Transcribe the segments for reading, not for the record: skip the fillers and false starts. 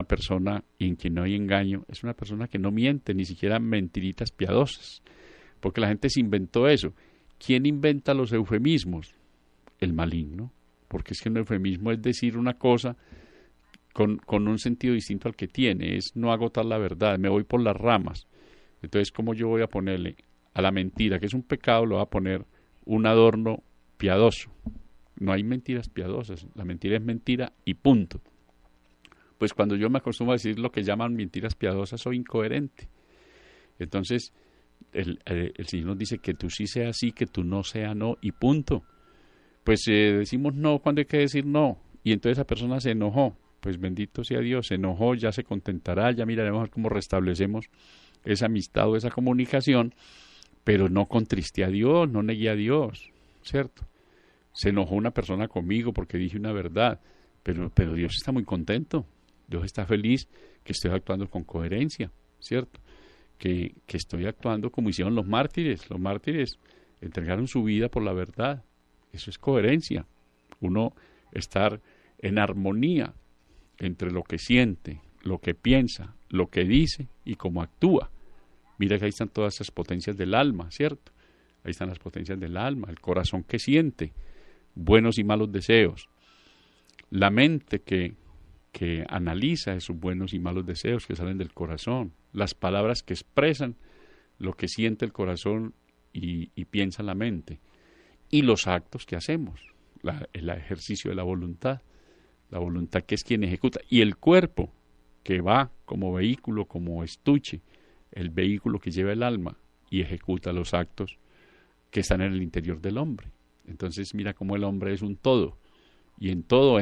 persona en quien no hay engaño, es una persona que no miente, ni siquiera mentiritas piadosas, porque la gente se inventó eso. ¿Quién inventa los eufemismos? El maligno, porque es que un eufemismo es decir una cosa con un sentido distinto al que tiene, es no agotar la verdad, me voy por las ramas. Entonces, ¿cómo yo voy a ponerle a la mentira, que es un pecado, le voy a poner un adorno piadoso? No hay mentiras piadosas, la mentira es mentira y punto. Pues cuando yo me acostumbro a decir lo que llaman mentiras piadosas, soy incoherente. Entonces, el Señor nos dice que tú sí seas sí, que tú no sea no, y punto. Pues decimos no cuando hay que decir no, y entonces esa persona se enojó. Pues bendito sea Dios, se enojó, ya se contentará, ya miraremos cómo restablecemos esa amistad o esa comunicación, pero no contriste a Dios, no negué a Dios, ¿cierto? Se enojó una persona conmigo porque dije una verdad, pero Dios está muy contento, Dios está feliz que estoy actuando con coherencia, ¿cierto? Que estoy actuando como hicieron los mártires entregaron su vida por la verdad, eso es coherencia, uno estar en armonía entre lo que siente, lo que piensa, lo que dice y cómo actúa. Mira que ahí están todas esas potencias del alma, ¿cierto? Ahí están las potencias del alma, el corazón que siente, buenos y malos deseos, la mente que analiza esos buenos y malos deseos que salen del corazón, las palabras que expresan lo que siente el corazón y piensa la mente, y los actos que hacemos, el ejercicio de la voluntad que es quien ejecuta, y el cuerpo que va como vehículo, como estuche, el vehículo que lleva el alma y ejecuta los actos que están en el interior del hombre. Entonces mira cómo el hombre es un todo, y en todo,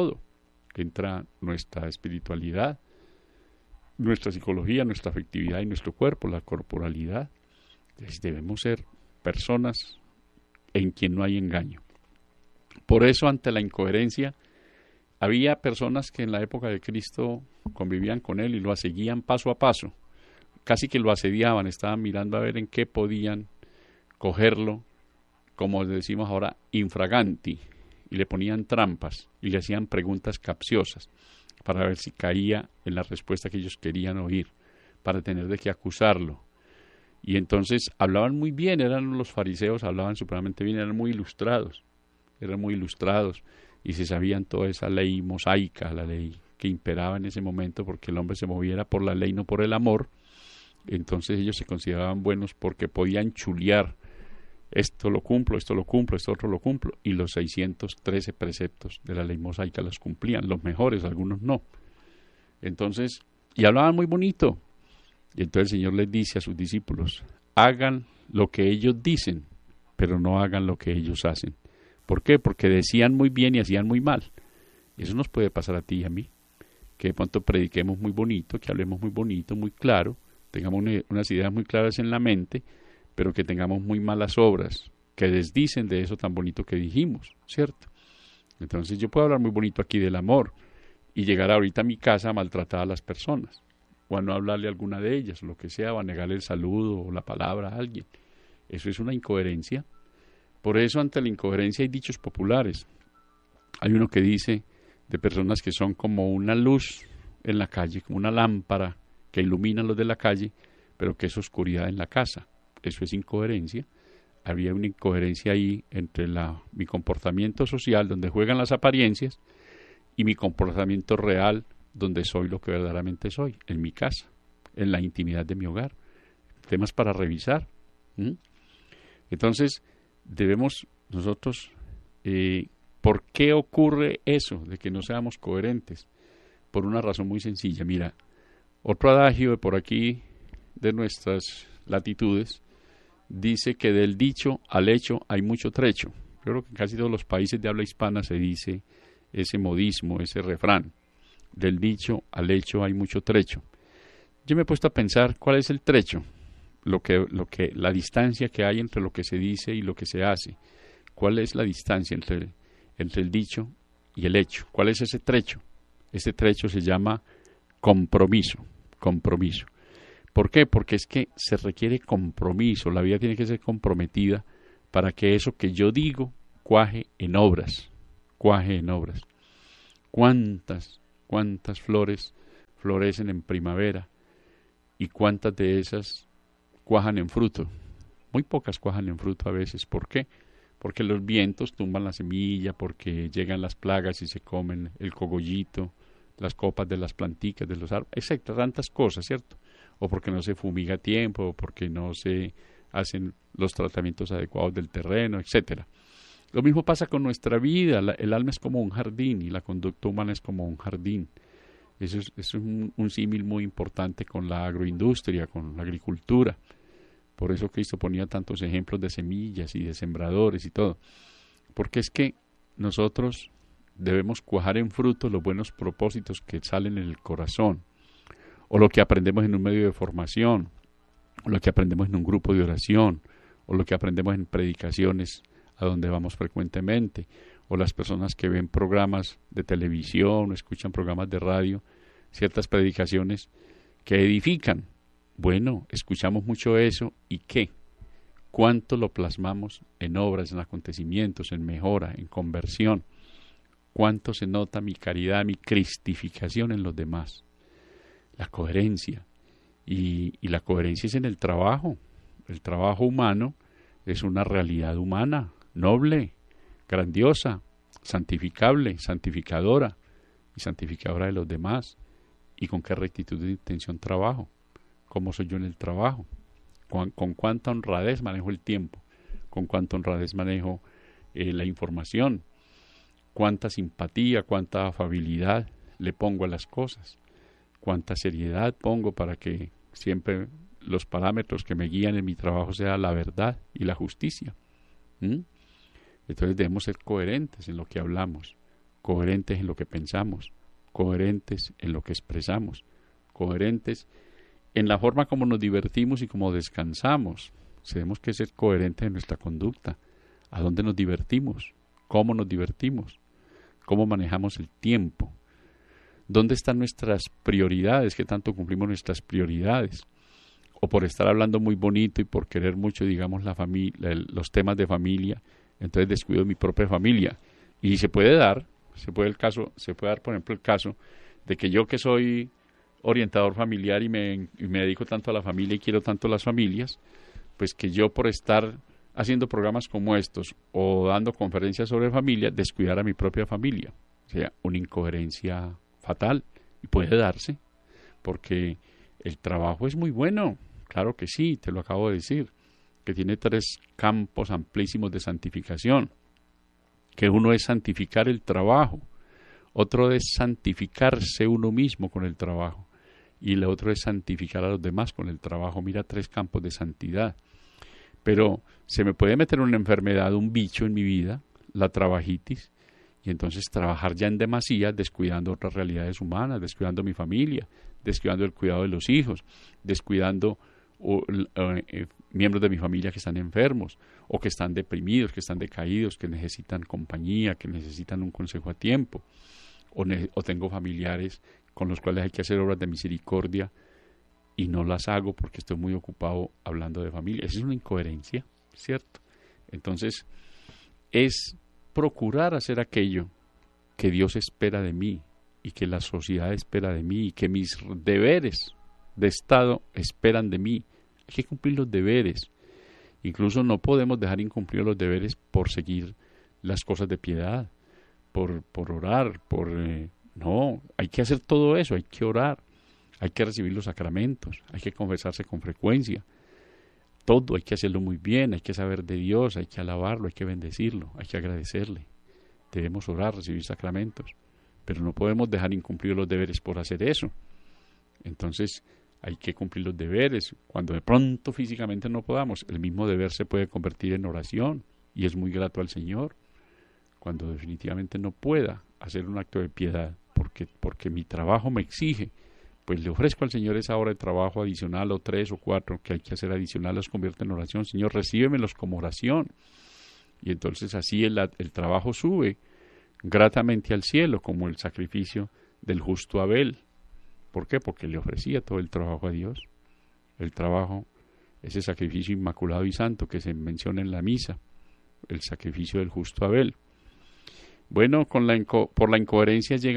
entra nuestra espiritualidad, nuestra psicología, nuestra afectividad y nuestro cuerpo, la corporalidad. Entonces debemos ser personas en quien no hay engaño. Por eso, ante la incoherencia, había personas que en la época de Cristo convivían con él y lo seguían paso a paso, casi que lo asediaban, estaban mirando a ver en qué podían cogerlo, como decimos ahora, infraganti, y le ponían trampas y le hacían preguntas capciosas para ver si caía en la respuesta que ellos querían oír, para tener de qué acusarlo. Y entonces hablaban muy bien, eran los fariseos, hablaban supremamente bien, eran muy ilustrados y se sabían toda esa ley mosaica, la ley que imperaba en ese momento, porque el hombre se moviera por la ley, no por el amor. Entonces ellos se consideraban buenos porque podían chulear, esto lo cumplo, esto otro lo cumplo, y los 613 preceptos de la ley mosaica los cumplían, los mejores, algunos no. Entonces, y hablaban muy bonito, y entonces el Señor les dice a sus discípulos, hagan lo que ellos dicen, pero no hagan lo que ellos hacen. ¿Por qué? Porque decían muy bien y hacían muy mal. Eso nos puede pasar a ti y a mí, que de pronto prediquemos muy bonito, que hablemos muy bonito, muy claro, tengamos unas ideas muy claras en la mente, pero que tengamos muy malas obras, que desdicen de eso tan bonito que dijimos, ¿cierto? Entonces yo puedo hablar muy bonito aquí del amor y llegar ahorita a mi casa a maltratar a las personas, o a no hablarle a alguna de ellas, o lo que sea, o a negarle el saludo o la palabra a alguien. Eso es una incoherencia. Por eso, ante la incoherencia hay dichos populares. Hay uno que dice de personas que son como una luz en la calle, como una lámpara que ilumina los de la calle, pero que es oscuridad en la casa. Eso es incoherencia. Había una incoherencia ahí entre mi comportamiento social, donde juegan las apariencias, y mi comportamiento real, donde soy lo que verdaderamente soy, en mi casa, en la intimidad de mi hogar. Temas para revisar. Entonces, debemos nosotros, ¿por qué ocurre eso de que no seamos coherentes? Por una razón muy sencilla. Mira, otro adagio de por aquí, de nuestras latitudes, dice que del dicho al hecho hay mucho trecho. Yo creo que en casi todos los países de habla hispana se dice ese modismo, ese refrán. Del dicho al hecho hay mucho trecho. Yo me he puesto a pensar cuál es el trecho, la distancia que hay entre lo que se dice y lo que se hace. ¿Cuál es la distancia entre el dicho y el hecho? ¿Cuál es ese trecho? Ese trecho se llama compromiso. ¿Por qué? Porque es que se requiere compromiso. La vida tiene que ser comprometida para que eso que yo digo cuaje en obras. ¿Cuántas flores florecen en primavera y cuántas de esas cuajan en fruto. Muy pocas cuajan en fruto a veces. ¿Por qué? Porque los vientos tumban la semilla, porque llegan las plagas y se comen el cogollito, las copas de las planticas de los árboles, etcétera, tantas cosas, ¿cierto? O porque no se fumiga a tiempo, o porque no se hacen los tratamientos adecuados del terreno, etcétera. Lo mismo pasa con nuestra vida. El alma es como un jardín y la conducta humana es como un jardín. Eso es un símil muy importante con la agroindustria, con la agricultura. Por eso Cristo ponía tantos ejemplos de semillas y de sembradores y todo. Porque es que nosotros debemos cuajar en fruto los buenos propósitos que salen en el corazón, o lo que aprendemos en un medio de formación, o lo que aprendemos en un grupo de oración, o lo que aprendemos en predicaciones a donde vamos frecuentemente, o las personas que ven programas de televisión o escuchan programas de radio, ciertas predicaciones que edifican. Bueno, escuchamos mucho eso, ¿y qué? ¿Cuánto lo plasmamos en obras, en acontecimientos, en mejora, en conversión? ¿Cuánto se nota mi caridad, mi cristificación en los demás? La coherencia. Y la coherencia es en el trabajo. El trabajo humano es una realidad humana, noble, grandiosa, santificable, santificadora y santificadora de los demás. ¿Y con qué rectitud de intención trabajo? ¿Cómo soy yo en el trabajo? ¿Con cuánta honradez manejo el tiempo? ¿Con cuánta honradez manejo la información? ¿Cuánta simpatía, cuánta afabilidad le pongo a las cosas? ¿Cuánta seriedad pongo para que siempre los parámetros que me guían en mi trabajo sean la verdad y la justicia? Entonces debemos ser coherentes en lo que hablamos, coherentes en lo que pensamos, coherentes en lo que expresamos, coherentes en la forma como nos divertimos y como descansamos. Tenemos que ser coherentes en nuestra conducta. ¿A dónde nos divertimos? ¿Cómo nos divertimos? ¿Cómo manejamos el tiempo? ¿Dónde están nuestras prioridades? ¿Qué tanto cumplimos nuestras prioridades? O por estar hablando muy bonito y por querer mucho, digamos, la familia, los temas de familia, entonces descuido mi propia familia. Y se puede dar, se puede dar, por ejemplo, el caso de que yo, que soy orientador familiar y me dedico tanto a la familia y quiero tanto a las familias, pues que yo, por estar haciendo programas como estos o dando conferencias sobre familia, descuidar a mi propia familia. O sea, una incoherencia fatal. Y puede darse, porque el trabajo es muy bueno, claro que sí, te lo acabo de decir, que tiene 3 campos amplísimos de santificación, que uno es santificar el trabajo, otro es santificarse uno mismo con el trabajo, y el otro es santificar a los demás con el trabajo. Mira, 3 campos de santidad. Pero se me puede meter una enfermedad, un bicho en mi vida, la trabajitis, y entonces trabajar ya en demasía, descuidando otras realidades humanas, descuidando mi familia, descuidando el cuidado de los hijos, descuidando miembros de mi familia que están enfermos, o que están deprimidos, que están decaídos, que necesitan compañía, que necesitan un consejo a tiempo, o tengo familiares con los cuales hay que hacer obras de misericordia y no las hago porque estoy muy ocupado hablando de familia. Esa es una incoherencia, ¿cierto? Entonces, es procurar hacer aquello que Dios espera de mí y que la sociedad espera de mí y que mis deberes de Estado esperan de mí. Hay que cumplir los deberes. Incluso no podemos dejar incumplidos los deberes por seguir las cosas de piedad, por orar, no, hay que hacer todo eso, hay que orar, hay que recibir los sacramentos, hay que confesarse con frecuencia. Todo hay que hacerlo muy bien, hay que saber de Dios, hay que alabarlo, hay que bendecirlo, hay que agradecerle. Debemos orar, recibir sacramentos, pero no podemos dejar incumplir los deberes por hacer eso. Entonces hay que cumplir los deberes. Cuando de pronto físicamente no podamos, el mismo deber se puede convertir en oración y es muy grato al Señor. Cuando definitivamente no pueda hacer un acto de piedad, porque mi trabajo me exige, pues le ofrezco al Señor esa hora de trabajo adicional, o 3 o 4 que hay que hacer adicional, los convierto en oración. Señor, recíbemelos como oración. Y entonces así el trabajo sube gratamente al cielo, como el sacrificio del justo Abel. ¿Por qué? Porque le ofrecía todo el trabajo a Dios. El trabajo, ese sacrificio inmaculado y santo que se menciona en la misa, el sacrificio del justo Abel. Bueno, por la incoherencia llegan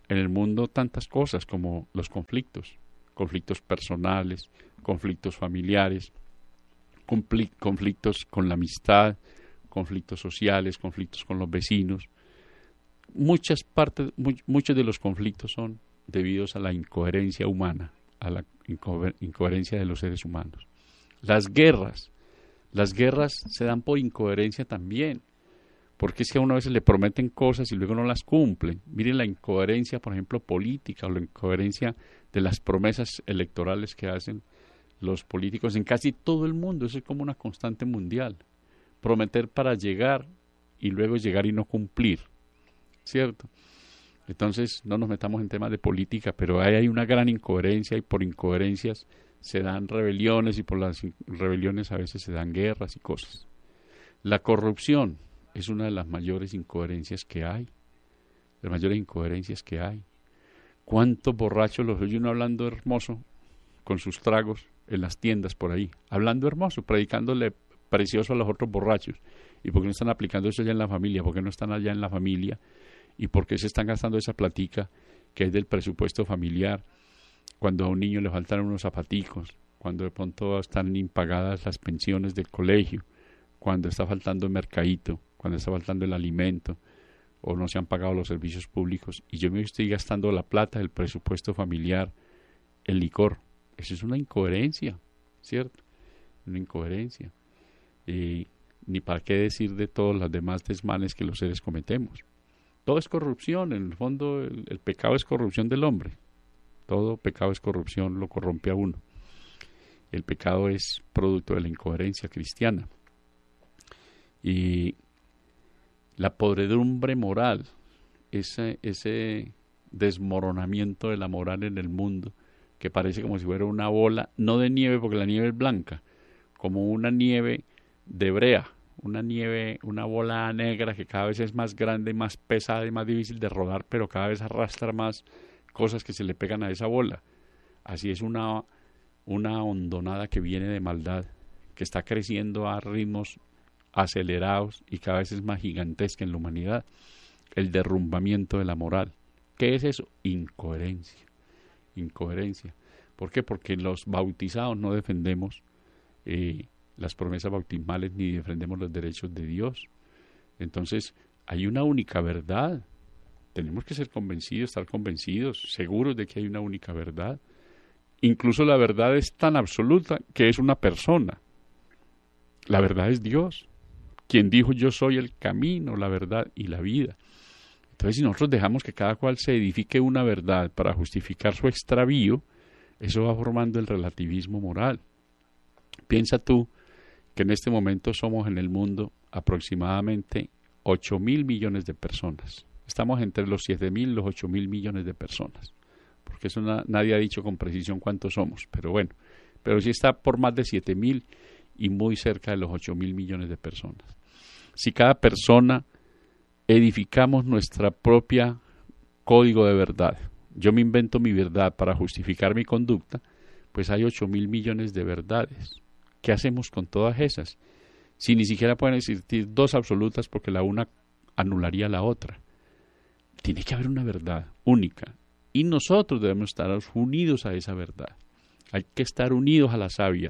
en el mundo tantas cosas como los conflictos, conflictos personales, conflictos familiares, conflictos con la amistad, conflictos sociales, conflictos con los vecinos. Muchos de los conflictos son debidos a la incoherencia humana, a la incoherencia de los seres humanos. Las guerras se dan por incoherencia también, porque es que a uno a veces le prometen cosas y luego no las cumplen. Miren la incoherencia, por ejemplo, política, o la incoherencia de las promesas electorales que hacen los políticos en casi todo el mundo. Eso es como una constante mundial. Prometer para llegar y luego llegar y no cumplir, ¿cierto? Entonces no nos metamos en temas de política, pero ahí hay una gran incoherencia y por incoherencias se dan rebeliones y por las rebeliones a veces se dan guerras y cosas. La corrupción es una de las mayores incoherencias que hay, las mayores incoherencias que hay. ¿Cuántos borrachos los oye uno hablando hermoso con sus tragos en las tiendas por ahí? Hablando hermoso, predicándole precioso a los otros borrachos. ¿Y por qué no están aplicando eso allá en la familia? ¿Por qué no están allá en la familia? ¿Y por qué se están gastando esa platica que es del presupuesto familiar cuando a un niño le faltan unos zapaticos, cuando de pronto están impagadas las pensiones del colegio, cuando está faltando el mercadito, cuando está faltando el alimento o no se han pagado los servicios públicos y yo me estoy gastando la plata del presupuesto familiar en licor? Eso es una incoherencia, ¿cierto? Una incoherencia. Ni para qué decir de todos los demás desmanes que los seres cometemos. Todo es corrupción, en el fondo el pecado es corrupción del hombre. Todo pecado es corrupción, lo corrompe a uno. El pecado es producto de la incoherencia cristiana. Y la podredumbre moral, ese desmoronamiento de la moral en el mundo, que parece como si fuera una bola, no de nieve porque la nieve es blanca, como una nieve de brea, una bola negra que cada vez es más grande, más pesada y más difícil de rodar, pero cada vez arrastra más cosas que se le pegan a esa bola. Así es una hondonada que viene de maldad, que está creciendo a ritmos acelerados y cada vez es más gigantesca en la humanidad. El derrumbamiento de la moral. ¿Qué es eso? Incoherencia. Incoherencia. ¿Por qué? Porque los bautizados no defendemos las promesas bautismales ni defendemos los derechos de Dios. Entonces, hay una única verdad. Tenemos que ser convencidos, estar convencidos, seguros de que hay una única verdad. Incluso la verdad es tan absoluta que es una persona. La verdad es Dios, quien dijo: yo soy el camino, la verdad y la vida. Entonces, si nosotros dejamos que cada cual se edifique una verdad para justificar su extravío, eso va formando el relativismo moral. Piensa tú que en este momento somos en el mundo aproximadamente 8.000 millones de personas. Estamos entre los 7.000 y los 8.000 millones de personas, porque eso nadie ha dicho con precisión cuántos somos, pero bueno, pero sí está por más de 7.000 y muy cerca de los 8.000 millones de personas. Si cada persona edificamos nuestra propia código de verdad, yo me invento mi verdad para justificar mi conducta, pues hay 8.000 millones de verdades. ¿Qué hacemos con todas esas? Si ni siquiera pueden existir dos absolutas porque la una anularía la otra. Tiene que haber una verdad única y nosotros debemos estar unidos a esa verdad. Hay que estar unidos a la savia.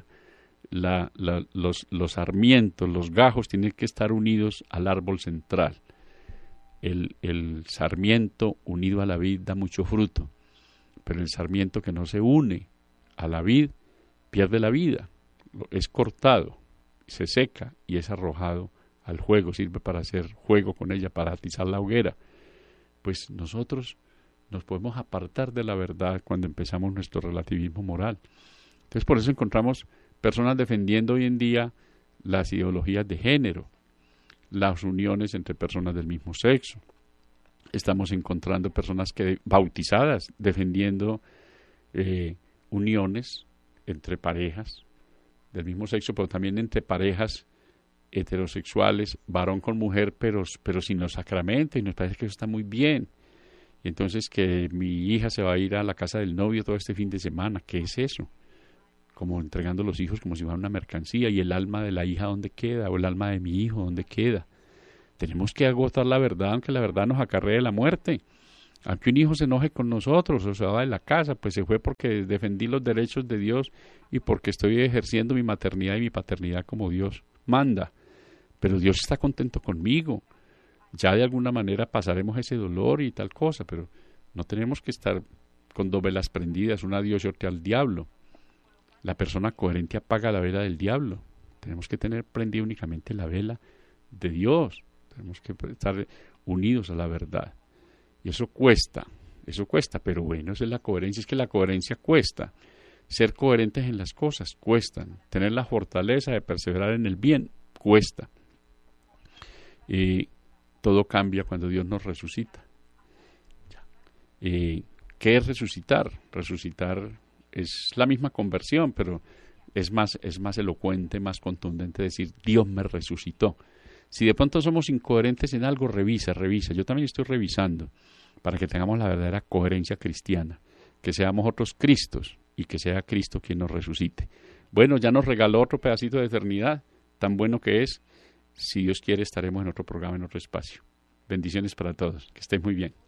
Los sarmientos, los gajos tienen que estar unidos al árbol central. El sarmiento unido a la vid da mucho fruto, pero el sarmiento que no se une a la vid pierde la vida, es cortado, se seca y es arrojado al fuego, sirve para hacer fuego con ella, para atizar la hoguera. Pues nosotros nos podemos apartar de la verdad cuando empezamos nuestro relativismo moral. Entonces, por eso encontramos personas defendiendo hoy en día las ideologías de género, las uniones entre personas del mismo sexo. Estamos encontrando personas bautizadas defendiendo uniones entre parejas del mismo sexo, pero también entre parejas heterosexuales, varón con mujer, pero sin los sacramentos, y nos parece que eso está muy bien. Y entonces que mi hija se va a ir a la casa del novio todo este fin de semana, ¿qué es eso? Como entregando los hijos como si fuera una mercancía, y el alma de la hija ¿dónde queda? O el alma de mi hijo ¿dónde queda? Tenemos que agotar la verdad, aunque la verdad nos acarree la muerte. Aunque un hijo se enoje con nosotros o se va de la casa, pues se fue porque defendí los derechos de Dios y porque estoy ejerciendo mi maternidad y mi paternidad como Dios manda. Pero Dios está contento conmigo. Ya de alguna manera pasaremos ese dolor y tal cosa, pero no tenemos que estar con dos velas prendidas, una a Dios y otra al diablo. La persona coherente apaga la vela del diablo. Tenemos que tener prendida únicamente la vela de Dios. Tenemos que estar unidos a la verdad. Y eso cuesta, pero bueno, esa es la coherencia, es que la coherencia cuesta. Ser coherentes en las cosas cuestan. Tener la fortaleza de perseverar en el bien cuesta. Y todo cambia cuando Dios nos resucita. ¿Qué es resucitar? Resucitar es la misma conversión, pero es más elocuente, más contundente decir Dios me resucitó. Si de pronto somos incoherentes en algo, revisa. Yo también estoy revisando para que tengamos la verdadera coherencia cristiana, que seamos otros Cristos y que sea Cristo quien nos resucite. Bueno, ya nos regaló otro pedacito de eternidad, tan bueno que es. Si Dios quiere, estaremos en otro programa, en otro espacio. Bendiciones para todos. Que estén muy bien.